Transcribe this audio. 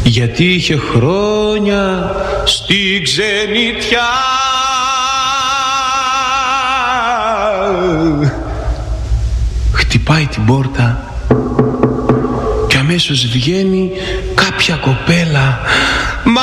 γιατί είχε χρόνια στη ξενιτιά. Χτυπάει την πόρτα και αμέσως βγαίνει κάποια κοπέλα